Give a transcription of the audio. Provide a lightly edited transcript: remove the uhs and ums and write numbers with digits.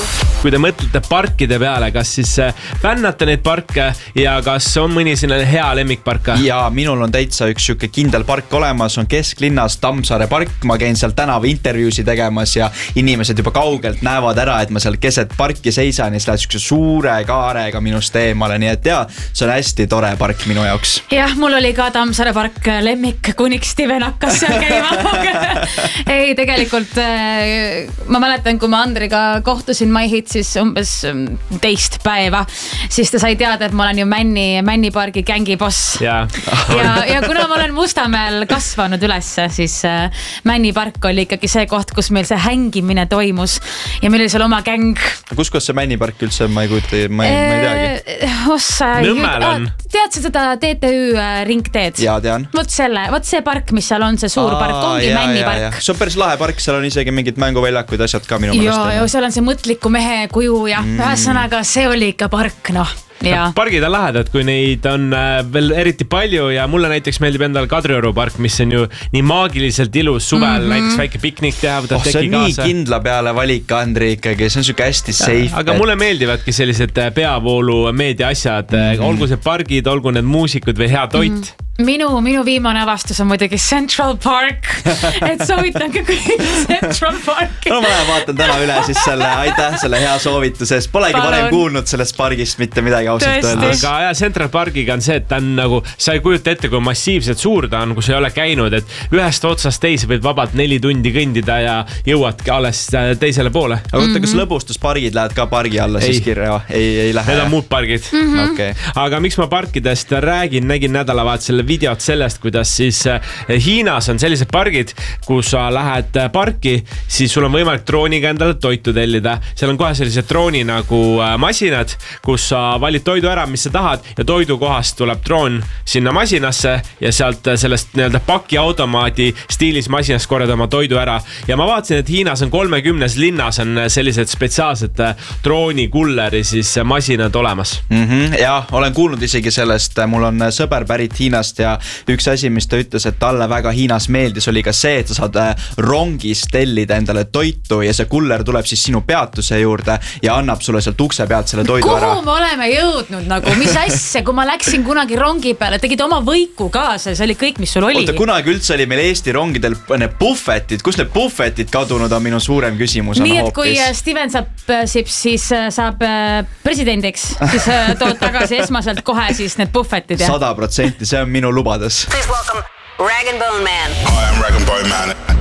Kui te mõtlete parkide peale, kas siis fännate neid parke ja kas on mõni selline hea lemmikpark? Ja minul on täitsa üks siuke kindel park olemas, on kesklinnas Tammsaare park. Ma käin seal tänava intervjuusi tegemas ja inimesed juba kaugelt näevad ära, et ma seal keset parki seisan ja siis lähed siukse suure kaarega minust eemale. Nii et see on hästi tore park minu jaoks. Jah, mul oli ka Tammsaare park lemmik, kuniks Steven hakkas seal käima. Ei, tegelikult ma mäletan, kui ma Andriga kohtusin MyHit siis umbes teist päeva, siis ta sai teada, et ma olen ju Männi pargi gängi boss. Ja kuna ma olen Mustamäel kasvanud ülesse, siis Männi park oli ikkagi see koht, kus meil see hängimine toimus ja meil oli seal oma gäng. Kus see Männi park üldse, ma ei kujuta, ma ei teagi. Nõmmel on. Tead sa seda TTÜ ringteed? Jaa, tean. Vot see park, mis seal on, see suur park, ongi Männi park. See on päris lahe park, seal on isegi mingid mänguväljakuid asjad ka minu meelest. Ja seal on see mõtliku mehe kuju ja ühesõnaga see oli ikka park, Ja. Pargid on lahedad, kui neid on veel eriti palju ja mulle näiteks meeldib endal Kadrioru park, mis on ju nii maagiliselt ilus suvel, näiteks väike piknik teha, võtad teki kaasa. See on nii kindla peale valik, Andri, ikkagi, see on siuke hästi safe. Aga mulle meeldivadki sellised peavoolu meedia asjad, olgu see pargid, olgu need muusikud või hea toit. Minu viimane avastus on muidugi Central Park, et soovitan ka kõik Central Parki. No ma lähen vaatan täna üle siis aitäh selle hea soovituse, sest polegi varem kuulnud sellest pargist mitte midagi ausalt öeldes. Aga Central Parkiga on see, et ta on nagu, sa ei kujuta ette, kui massiivselt suur ta on, kui sa ei ole käinud, et ühest otsast teise võid vabalt 4 tundi kõndida ja jõuadki alles teisele poole. Aga võtta, kas lõbustuspargid lähed ka pargi alla siis kirja? Ei lähe. Need on muud pargid. Aga miks ma parkidest räägin, nägin nädalavahetusel videot sellest, kuidas siis Hiinas on sellised pargid, kus sa lähed parki, siis sul on võimalik drooniga endale toitu tellida. Seal on kohe sellised drooni nagu masinad, kus sa valid toidu ära, mis sa tahad ja toidukohast tuleb droon sinna masinasse ja sealt sellest pakiautomaadi stiilis masinas korjad oma toidu ära. Ja ma vaatasin, et Hiinas on 30 linnas on sellised spetsiaalsed droonikulleri siis masinad olemas. Ja, olen kuulnud isegi sellest, mul on sõber pärit Hiinast ja üks asi, mis ta ütles, et talle väga Hiinas meeldis, oli ka see, et sa saad rongis tellida endale toitu ja see kuller tuleb siis sinu peatuse juurde ja annab sulle sealt ukse pealt selle toidu ära. Kuhu me oleme jõudnud mis asja, kui ma läksin kunagi rongi peale, tegid oma võiku kaasa ja see oli kõik, mis sul oli. Oota, kunagi üldse oli meil Eesti rongidel need buffetid, kus need buffetid kadunud on minu suurem küsimus on nii, et hoopis. Kui Steven siis saab presidendiks, siis tood tagasi esmaselt kohe siis need buffetid. 100%, see on minu lubades. Please welcome Rag & Bone Man. Hi, I'm Rag & Bone Man.